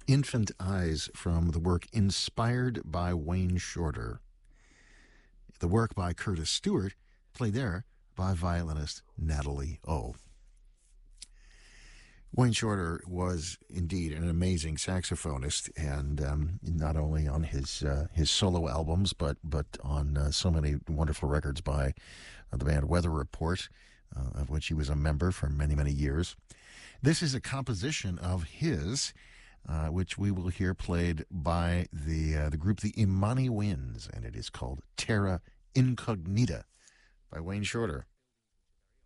Infant Eyes from the work Inspired by Wayne Shorter. The work by Curtis Stewart, played there by violinist Natalie O. Wayne Shorter was indeed an amazing saxophonist, and not only on his solo albums, but on so many wonderful records by the band Weather Report, of which he was a member for many, many years. This is a composition of his, which we will hear played by the group the Imani Winds, and it is called Terra Incognita by Wayne Shorter.